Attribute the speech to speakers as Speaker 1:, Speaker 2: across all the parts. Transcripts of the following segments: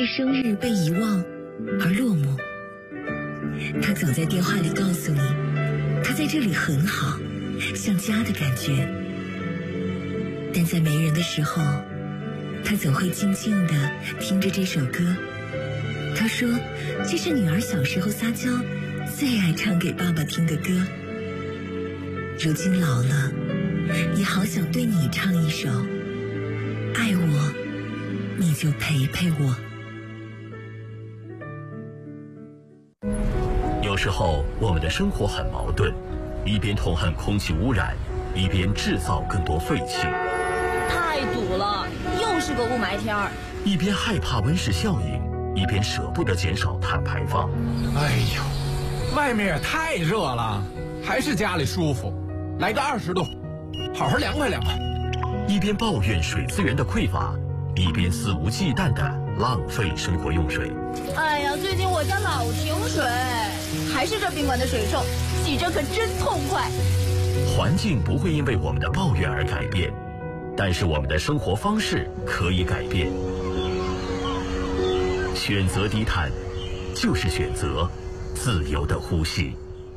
Speaker 1: 为生日被遗忘而落寞。他总在电话里告诉你，他在这里很好，像家的感觉。但在没人的时候，他总会静静地听着这首歌。他说，这是女儿小时候撒娇最爱唱给爸爸听的歌。如今老了，也好想对你唱一首，爱我，你就陪陪我。
Speaker 2: 有时候我们的生活很矛盾，一边痛恨空气污染，一边制造更多废气。
Speaker 3: 太堵了，又是个雾霾天儿。
Speaker 2: 一边害怕温室效应，一边舍不得减少碳排放。
Speaker 4: 哎呦，外面也太热了，还是家里舒服。来个20度，好好凉快凉快。
Speaker 2: 一边抱怨水资源的匮乏，一边肆无忌惮地浪费生活用水。
Speaker 3: 哎呀，最近我家老停水，还是这宾馆的水臭，洗着可真痛快。
Speaker 2: 环境不会因为我们的抱怨而改变，但是我们的生活方式可以改变。选择低碳，就是选择自由的呼吸。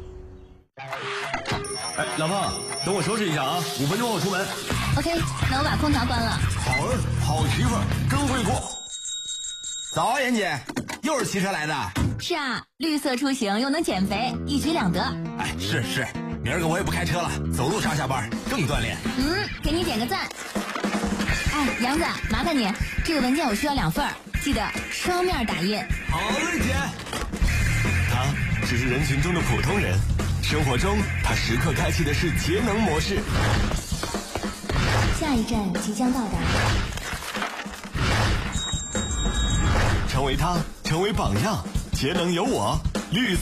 Speaker 5: 哎，老婆，等我收拾一下啊，5分钟后出门。
Speaker 6: OK， 那我把空调关了。
Speaker 5: 好媳妇儿，真会过。
Speaker 7: 早，妍姐，又是骑车来的。
Speaker 6: 是啊，绿色出行又能减肥，一举两得。
Speaker 7: 哎，是，明儿个我也不开车了，走路上下班更锻炼。
Speaker 6: 给你点个赞。哎，杨子，麻烦你，这个文件我需要2份，记得双面打印。
Speaker 5: 好嘞，姐。他只是人群中的普通人，生活中他时刻开启的是节能模式。
Speaker 6: 下一站即将到达。
Speaker 5: 成为他，成为榜样，节能有我，绿色。